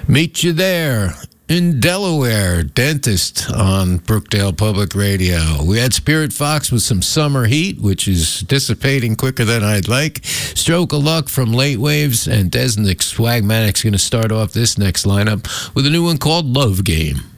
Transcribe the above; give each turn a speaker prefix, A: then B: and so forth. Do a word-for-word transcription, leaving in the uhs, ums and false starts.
A: Meet you there in Delaware, Dentist on Brookdale Public Radio. We had Spirit Fox with some summer heat, which is dissipating quicker than I'd like. Stroke of Luck from Late Waves, and Desnick Swagmatic's going to start off this next lineup with a new one called Love Game.